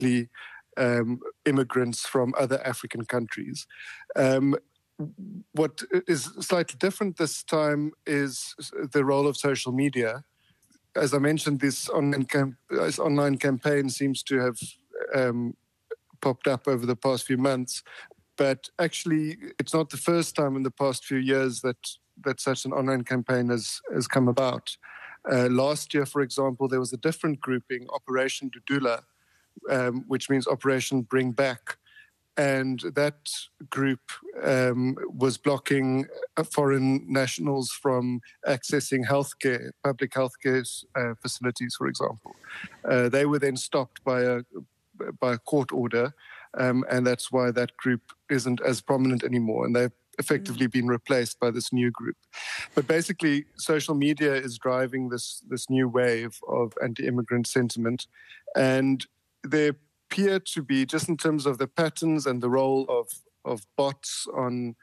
predominantly immigrants from other African countries. What is slightly different this time is the role of social media. As I mentioned, this online campaign seems to have popped up over the past few months, but actually it's not the first time in the past few years that such an online campaign has come about. Last year, for example, there was a different grouping, Operation Dudula, which means Operation Bring Back. And that group was blocking foreign nationals from accessing healthcare, public healthcare facilities, for example. They were then stopped by a court order, and that's why that group isn't as prominent anymore. And they've effectively been replaced by this new group. But basically, social media is driving this new wave of anti-immigrant sentiment, and there appear to be, just in terms of the patterns and the role of bots on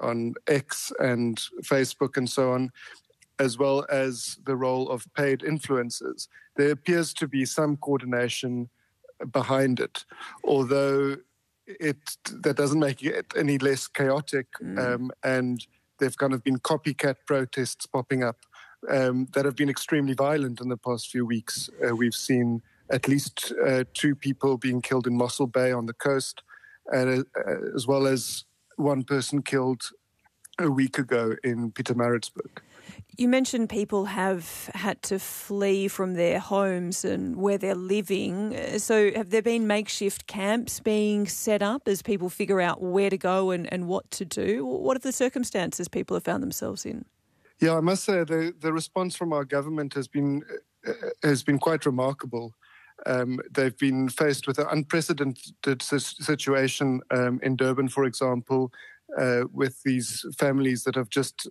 X and Facebook and so on, as well as the role of paid influencers, there appears to be some coordination behind it, although that doesn't make it any less chaotic. And there've kind of been copycat protests popping up that have been extremely violent in the past few weeks. We've seen at least 2 people being killed in Mossel Bay on the coast, as well as 1 person killed a week ago in Pietermaritzburg. You mentioned people have had to flee from their homes and where they're living. So have there been makeshift camps being set up as people figure out where to go and what to do? What are the circumstances people have found themselves in? Yeah, I must say the response from our government has been quite remarkable. They've been faced with an unprecedented situation in Durban, for example, with these families that have just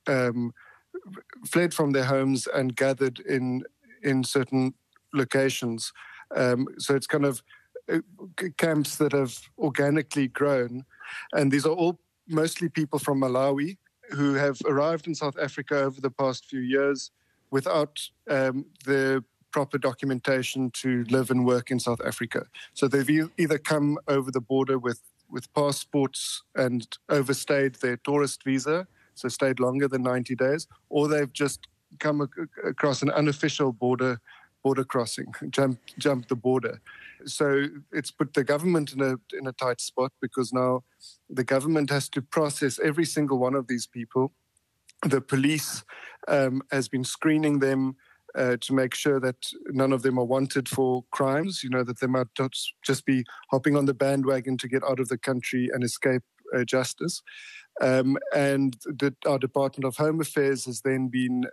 fled from their homes and gathered in certain locations. So it's kind of camps that have organically grown. And these are all mostly people from Malawi who have arrived in South Africa over the past few years without the proper documentation to live and work in South Africa. So they've either come over the border with passports and overstayed their tourist visa, so stayed longer than 90 days, or they've just come across an unofficial border crossing, jumped the border. So it's put the government in a tight spot, because now the government has to process every single one of these people. The police has been screening them to make sure that none of them are wanted for crimes, that they might not just be hopping on the bandwagon to get out of the country and escape justice. And our Department of Home Affairs has then been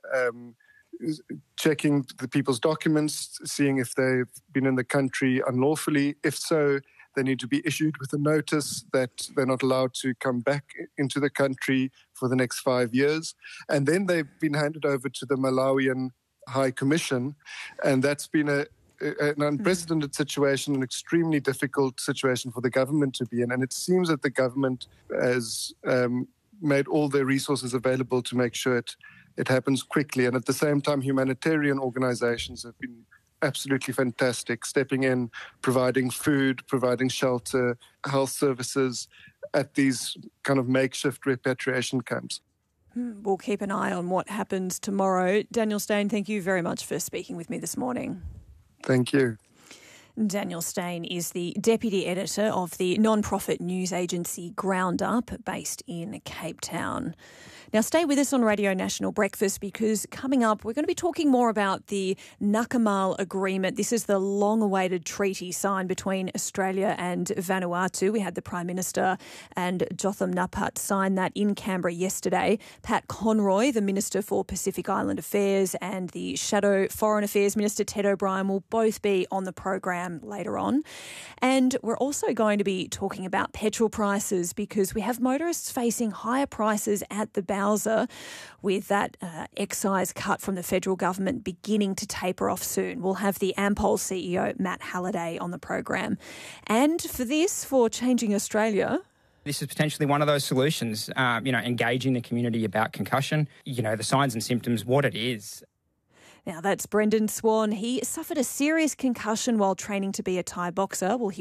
checking the people's documents, seeing if they've been in the country unlawfully. If so, they need to be issued with a notice that they're not allowed to come back into the country for the next 5 years. And then they've been handed over to the Malawian High Commission, and that's been an unprecedented situation, an extremely difficult situation for the government to be in. And it seems that the government has made all their resources available to make sure it happens quickly. And at the same time, humanitarian organizations have been absolutely fantastic, stepping in, providing food, providing shelter, health services at these kind of makeshift repatriation camps. We'll keep an eye on what happens tomorrow. Daniel Steyn, thank you very much for speaking with me this morning. Thank you. Daniel Steyn is the Deputy Editor of the non-profit news agency Ground Up, based in Cape Town. Now stay with us on Radio National Breakfast, because coming up we're going to be talking more about the Nakamal Agreement. This is the long-awaited treaty signed between Australia and Vanuatu. We had the Prime Minister and Jotham Napat sign that in Canberra yesterday. Pat Conroy, the Minister for Pacific Island Affairs, and the Shadow Foreign Affairs Minister Ted O'Brien will both be on the program later on. And we're also going to be talking about petrol prices, because we have motorists facing higher prices at the Bowser, with that excise cut from the federal government beginning to taper off soon. We'll have the Ampol CEO Matt Halliday on the program. And for Changing Australia, this is potentially one of those solutions, engaging the community about concussion, the signs and symptoms, what it is. Now, that's Brendan Swan. He suffered a serious concussion while training to be a Thai boxer. We'll hear